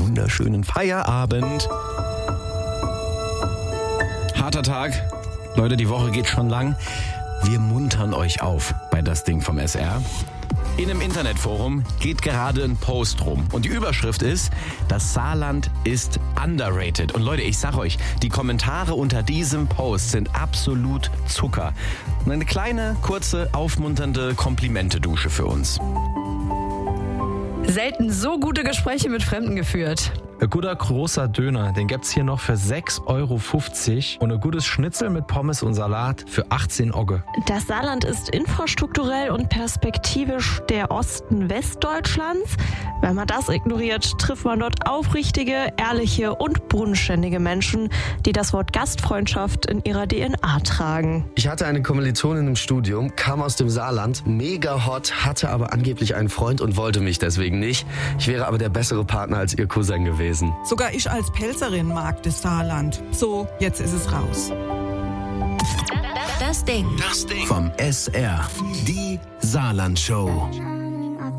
wunderschönen Feierabend. Harter Tag. Leute, die Woche geht schon lang. Wir muntern euch auf bei Das Ding vom SR. In einem Internetforum geht gerade ein Post rum und die Überschrift ist, das Saarland ist underrated. Und Leute, ich sag euch, die Kommentare unter diesem Post sind absolut Zucker. Und eine kleine, kurze, aufmunternde Komplimente-Dusche für uns. Selten so gute Gespräche mit Fremden geführt. Ein guter großer Döner, den gibt's hier noch für 6,50 Euro und ein gutes Schnitzel mit Pommes und Salat für 18 Ogge. Das Saarland ist infrastrukturell und perspektivisch der Osten Westdeutschlands. Wenn man das ignoriert, trifft man dort aufrichtige, ehrliche und bodenständige Menschen, die das Wort Gastfreundschaft in ihrer DNA tragen. Ich hatte eine Kommilitonin im Studium, kam aus dem Saarland, mega hot, hatte aber angeblich einen Freund und wollte mich deswegen nicht. Ich wäre aber der bessere Partner als ihr Cousin gewesen. Sogar ich als Pelzerin mag das Saarland. So, jetzt ist es raus. Das Ding vom SR. Die Saarland-Show.